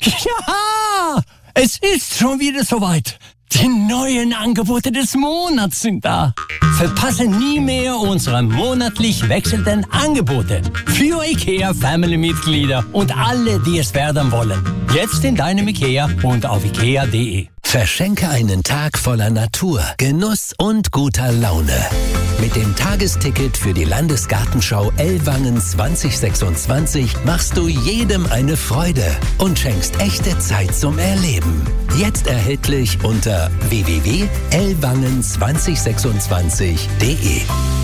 Ja, es ist schon wieder soweit. Die neuen Angebote des Monats sind da. Verpasse nie mehr unsere monatlich wechselnden Angebote. Für IKEA-Family-Mitglieder und alle, die es werden wollen. Jetzt in deinem IKEA und auf ikea.de. Verschenke einen Tag voller Natur, Genuss und guter Laune. Mit dem Tagesticket für die Landesgartenschau Ellwangen 2026 machst du jedem eine Freude und schenkst echte Zeit zum Erleben. Jetzt erhältlich unter www.ellwangen2026.de.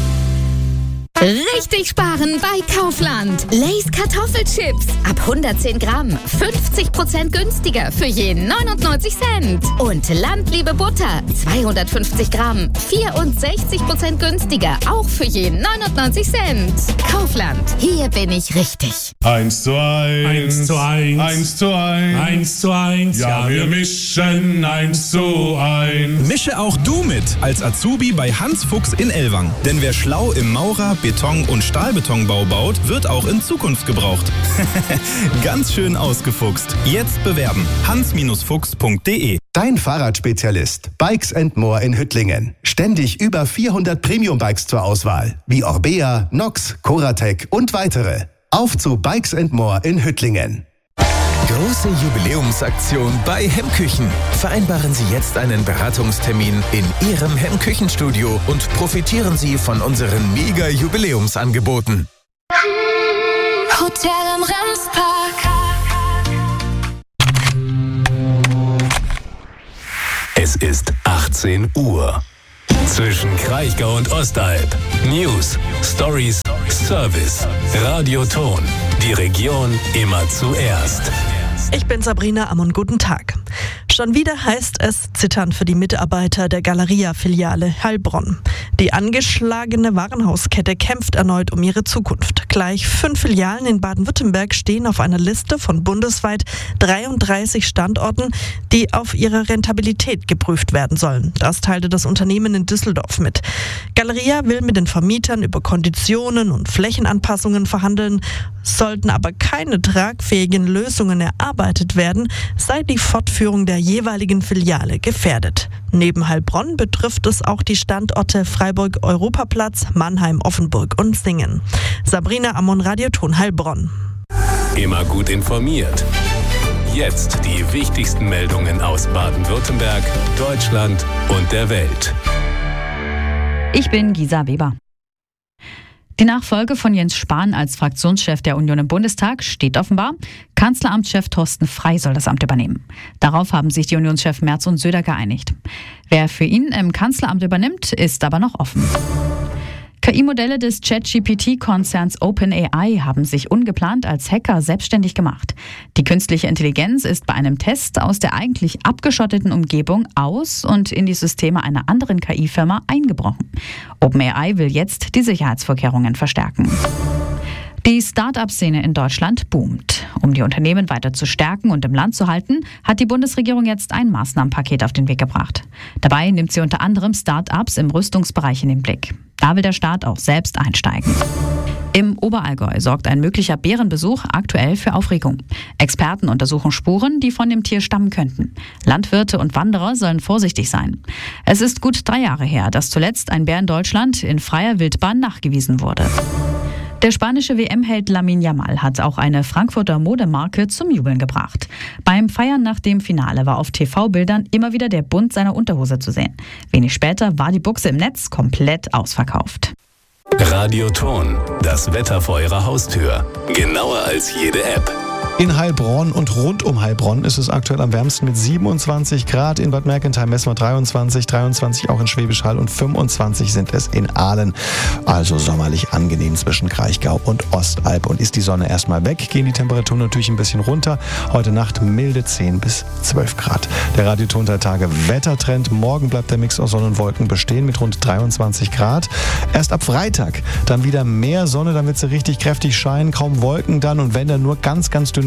Richtig sparen bei Kaufland. Lay's Kartoffelchips. Ab 110 Gramm. 50% günstiger für je 99 Cent. Und Landliebe Butter. 250 Gramm. 64% günstiger. Auch für je 99 Cent. Kaufland. Hier bin ich richtig. 1:1. 1:1. 1:1. Ja, wir mischen 1:1. Mische auch du mit als Azubi bei Hans Fuchs in Ellwangen. Denn wer schlau im Maurer, Beton- und Stahlbetonbau baut, wird auch in Zukunft gebraucht. Ganz schön ausgefuchst. Jetzt bewerben. hans-fuchs.de. Dein Fahrradspezialist. Bikes & More in Hüttlingen. Ständig über 400 Premium-Bikes zur Auswahl. Wie Orbea, Nox, Coratec und weitere. Auf zu Bikes & More in Hüttlingen. Große Jubiläumsaktion bei Hemmküchen. Vereinbaren Sie jetzt einen Beratungstermin in Ihrem Hemmküchenstudio und profitieren Sie von unseren Mega-Jubiläumsangeboten. Hotel am Remspark. Es ist 18 Uhr. Zwischen Kraichgau und Ostalb. News, Stories, Service, Radioton. Die Region immer zuerst. Ich bin Sabrina Ammon, guten Tag. Schon wieder heißt es zittern für die Mitarbeiter der Galeria-Filiale Heilbronn. Die angeschlagene Warenhauskette kämpft erneut um ihre Zukunft. Gleich 5 Filialen in Baden-Württemberg stehen auf einer Liste von bundesweit 33 Standorten, die auf ihre Rentabilität geprüft werden sollen. Das teilte das Unternehmen in Düsseldorf mit. Galeria will mit den Vermietern über Konditionen und Flächenanpassungen verhandeln. Sollten aber keine tragfähigen Lösungen erarbeitet werden, sei die Fortführung der jeweiligen Filiale gefährdet. Neben Heilbronn betrifft es auch die Standorte Freiburg-Europaplatz, Mannheim-Offenburg und Singen. Sabrina Ammon, Radioton Heilbronn. Immer gut informiert. Jetzt die wichtigsten Meldungen aus Baden-Württemberg, Deutschland und der Welt. Ich bin Gisa Weber. Die Nachfolge von Jens Spahn als Fraktionschef der Union im Bundestag steht offenbar. Kanzleramtschef Thorsten Frey soll das Amt übernehmen. Darauf haben sich die Unionschefs Merz und Söder geeinigt. Wer für ihn im Kanzleramt übernimmt, ist aber noch offen. KI-Modelle des ChatGPT-Konzerns OpenAI haben sich ungeplant als Hacker selbstständig gemacht. Die künstliche Intelligenz ist bei einem Test aus der eigentlich abgeschotteten Umgebung aus und in die Systeme einer anderen KI-Firma eingebrochen. OpenAI will jetzt die Sicherheitsvorkehrungen verstärken. Die Start-up-Szene in Deutschland boomt. Um die Unternehmen weiter zu stärken und im Land zu halten, hat die Bundesregierung jetzt ein Maßnahmenpaket auf den Weg gebracht. Dabei nimmt sie unter anderem Start-ups im Rüstungsbereich in den Blick. Da will der Staat auch selbst einsteigen. Im Oberallgäu sorgt ein möglicher Bärenbesuch aktuell für Aufregung. Experten untersuchen Spuren, die von dem Tier stammen könnten. Landwirte und Wanderer sollen vorsichtig sein. Es ist gut 3 Jahre her, dass zuletzt ein Bär in Deutschland in freier Wildbahn nachgewiesen wurde. Der spanische WM-Held Lamine Yamal hat auch eine Frankfurter Modemarke zum Jubeln gebracht. Beim Feiern nach dem Finale war auf TV-Bildern immer wieder der Bund seiner Unterhose zu sehen. Wenig später war die Buchse im Netz komplett ausverkauft. Radioton, das Wetter vor Ihrer Haustür. Genauer als jede App. In Heilbronn und rund um Heilbronn ist es aktuell am wärmsten mit 27 Grad. In Bad Mergentheim messen wir 23 auch in Schwäbisch Hall und 25 sind es in Aalen. Also sommerlich angenehm zwischen Kraichgau und Ostalb. Und ist die Sonne erstmal weg, gehen die Temperaturen natürlich ein bisschen runter. Heute Nacht milde 10 bis 12 Grad. Der Radioton der Tage Wettertrend. Morgen bleibt der Mix aus Sonne und Wolken bestehen mit rund 23 Grad. Erst ab Freitag dann wieder mehr Sonne, dann wird sie richtig kräftig scheinen. Kaum Wolken dann und wenn dann nur ganz, ganz dünne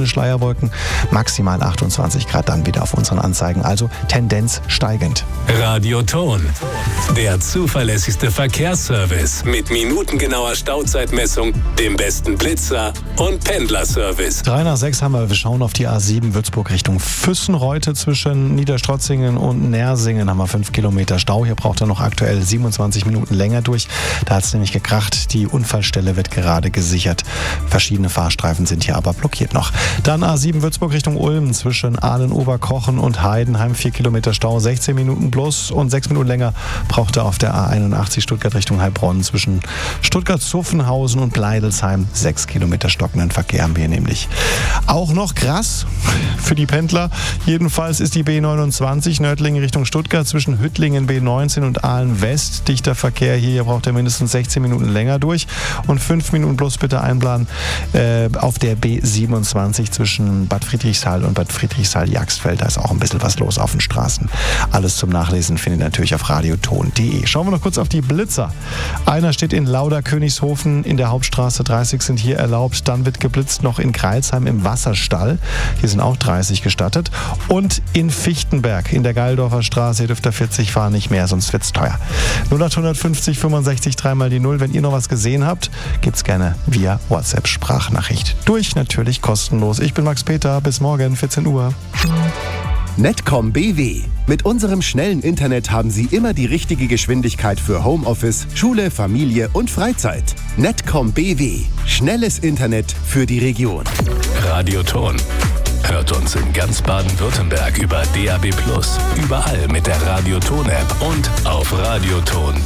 dünne Schleierwolken, maximal 28 Grad dann wieder auf unseren Anzeigen, also Tendenz steigend. Radioton, der zuverlässigste Verkehrsservice mit minutengenauer Stauzeitmessung, dem besten Blitzer und Pendlerservice. 3 nach 6 haben wir. Wir schauen auf die A7 Würzburg Richtung Füssenreute. Zwischen Niederstrotzingen und Nersingen haben wir 5 Kilometer Stau. Hier braucht er noch aktuell 27 Minuten länger durch. Da hat es nämlich gekracht. Die Unfallstelle wird gerade gesichert. Verschiedene Fahrstreifen sind hier aber blockiert noch. Dann A7 Würzburg Richtung Ulm. Zwischen Aalen-Oberkochen und Heidenheim 4 Kilometer Stau. 16 Minuten plus und 6 Minuten länger braucht er auf der A81 Stuttgart Richtung Heilbronn. Zwischen Stuttgart-Zuffenhausen und Bleidelsheim 6 Kilometer stockenden Verkehr haben wir nämlich. Auch noch krass für die Pendler. Jedenfalls ist die B29 Nördlingen Richtung Stuttgart zwischen Hüttlingen B19 und Aalen West. Dichter Verkehr hier braucht er mindestens 16 Minuten länger durch. Und 5 Minuten plus bitte einplanen auf der B27 zwischen Bad Friedrichshall und Bad Friedrichshall-Jagsfeld. Da ist auch ein bisschen was los auf den Straßen. Alles zum Nachlesen findet ihr natürlich auf radioton.de. Schauen wir noch kurz auf die Blitzer. Einer steht in Lauda-Königshofen in der Hauptstraße. 30 sind hier erlaubt. Dann wird geblitzt noch in Greilsheim im Wasserstall. Hier sind auch 30 gestattet. Und in Fichtenberg in der Geildorfer Straße. Hier dürft ihr 40 fahren, nicht mehr, sonst wird's teuer. 0850 65 3 mal die 0. Wenn ihr noch was gesehen habt, gibt's gerne via WhatsApp-Sprachnachricht. Durch, natürlich kostenlos. Ich bin Max Peter. Bis morgen, 14 Uhr. Netcom BW. Mit unserem schnellen Internet haben Sie immer die richtige Geschwindigkeit für Homeoffice, Schule, Familie und Freizeit. Netcom BW. Schnelles Internet für die Region. Radioton. Hört uns in ganz Baden-Württemberg über DAB+, überall mit der Radioton-App und auf radioton.de.